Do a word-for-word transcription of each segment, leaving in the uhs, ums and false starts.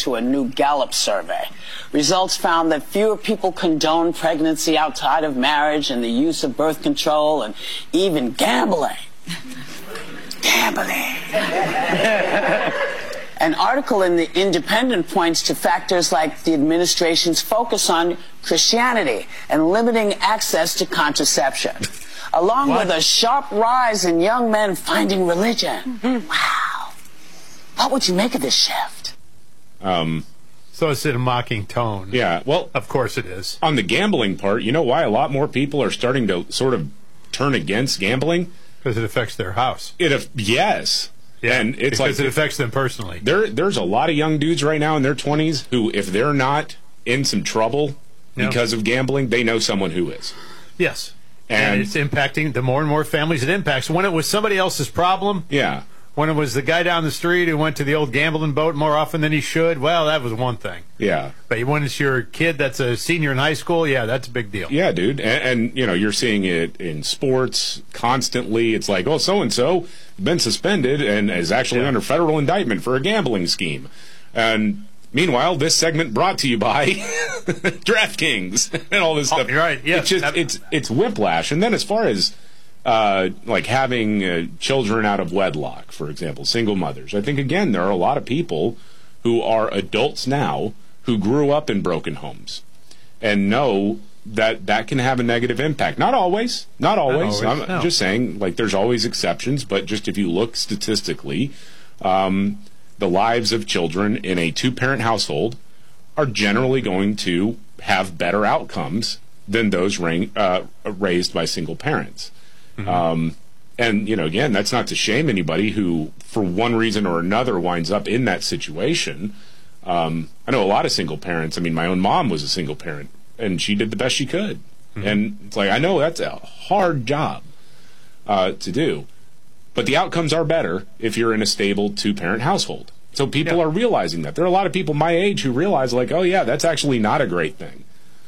to a new Gallup survey. Results found that fewer people condone pregnancy outside of marriage and the use of birth control and even gambling. Gambling. An article in The Independent points to factors like the administration's focus on Christianity and limiting access to contraception, along what? with a sharp rise in young men finding religion. Mm-hmm. Wow. What would you make of this shift? Um, so it's in a mocking tone. Yeah, well, of course it is. On the gambling part, you know why a lot more people are starting to sort of turn against gambling? Because it affects their house. It, yes. Yeah, and it's because like it affects them personally. There, there's a lot of young dudes right now in their twenties who, if they're not in some trouble yeah. because of gambling, they know someone who is. Yes, and, and it's impacting the more and more families it impacts. When it was somebody else's problem, yeah. When it was the guy down the street who went to the old gambling boat more often than he should, well, that was one thing. Yeah. But when it's your kid that's a senior in high school, yeah, that's a big deal. Yeah, dude. And, and you know, you're seeing it in sports constantly. It's like, oh, so-and-so been suspended and is actually yeah. under federal indictment for a gambling scheme. And meanwhile, this segment brought to you by DraftKings and all this stuff. Oh, you're right. Yeah. It's just, it's, it's whiplash. And then as far as Uh, like having uh, children out of wedlock, for example, single mothers. I think, again, there are a lot of people who are adults now who grew up in broken homes and know that that can have a negative impact. Not always. Not always. Not always I'm no. just saying, like, there's always exceptions, but just if you look statistically, um, the lives of children in a two-parent household are generally going to have better outcomes than those ra- uh, raised by single parents. Mm-hmm. Um, and, you know, again, that's not to shame anybody who, for one reason or another, winds up in that situation. Um, I know a lot of single parents. I mean, my own mom was a single parent, and she did the best she could. Mm-hmm. And it's like, I know that's a hard job uh, to do. But the outcomes are better if you're in a stable two-parent household. So people yeah. are realizing that. There are a lot of people my age who realize, like, oh, yeah, that's actually not a great thing.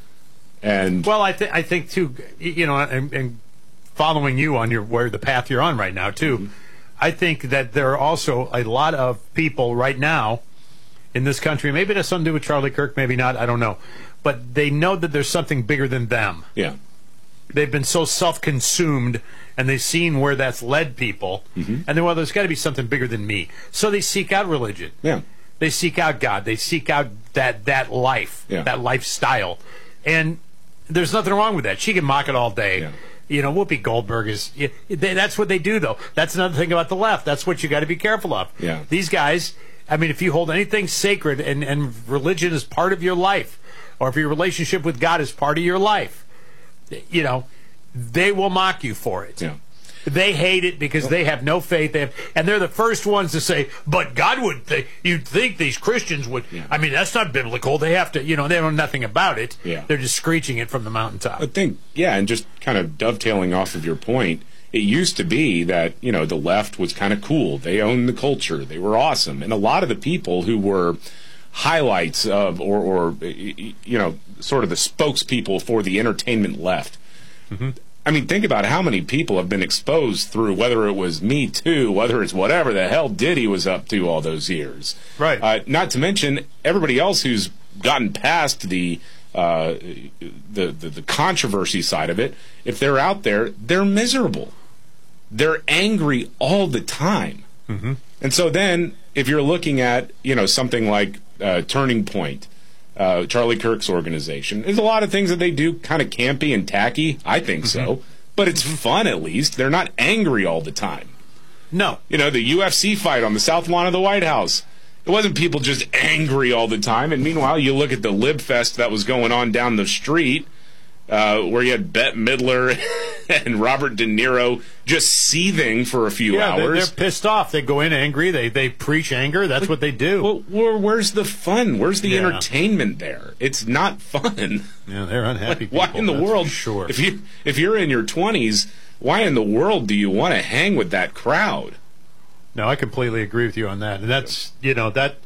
And well, I, th- I think, too, you know, and, and following you on your where the path you're on right now too, mm-hmm. I think that there are also a lot of people right now in this country. Maybe it has something to do with Charlie Kirk, maybe not. I don't know, but they know that there's something bigger than them. Yeah, they've been so self-consumed, and they've seen where that's led people, mm-hmm. and then well, there's got to be something bigger than me. So they seek out religion. Yeah, they seek out God. They seek out that that life, yeah. that lifestyle, and there's nothing wrong with that. She can mock it all day. Yeah. You know, Whoopi Goldberg is, they, that's what they do, though. That's another thing about the left. That's what you got to be careful of. Yeah. These guys, I mean, if you hold anything sacred and, and religion is part of your life, or if your relationship with God is part of your life, you know, they will mock you for it. Yeah. They hate it because they have no faith. They have, and they're the first ones to say, but God would, th- you'd think these Christians would, yeah. I mean, that's not biblical. They have to, you know, they know nothing about it. Yeah. They're just screeching it from the mountaintop. I think, yeah, and just kind of dovetailing off of your point, it used to be that, you know, the left was kind of cool. They owned the culture. They were awesome. And a lot of the people who were highlights of, or, or you know, sort of the spokespeople for the entertainment left, mm-hmm. I mean, think about how many people have been exposed through, whether it was Me Too, whether it's whatever the hell Diddy was up to all those years. Right. Uh, not to mention everybody else who's gotten past the, uh, the, the the controversy side of it. If they're out there, they're miserable. They're angry all the time. Mm-hmm. And so then, if you're looking at, you know, something like uh, Turning Point, Uh, Charlie Kirk's organization. There's a lot of things that they do kind of campy and tacky. I think so. Mm-hmm. But it's fun, at least. They're not angry all the time. No. You know, the U F C fight on the south lawn of the White House. It wasn't people just angry all the time. And meanwhile, you look at the Lib Fest that was going on down the street, uh, where you had Bette Midler and Robert De Niro just seething for a few yeah, hours. They're, they're pissed off. They go in angry. They they preach anger. That's what they do. Well, where, where's the fun? Where's the yeah. entertainment there? It's not fun. Yeah, they're unhappy people. Why in the world? Sure. If you if you're in your twenties, why in the world do you want to hang with that crowd? No, I completely agree with you on that. And that's you know that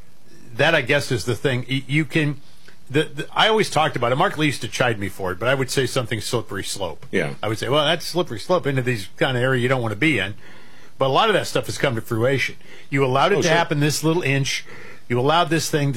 that I guess is the thing. You can. The, the, I always talked about it. Mark Lee used to chide me for it, but I would say something slippery slope. Yeah. I would say, well, that's slippery slope into these kind of area you don't want to be in. But a lot of that stuff has come to fruition. You allowed it oh, to sure. happen this little inch. You allowed this thing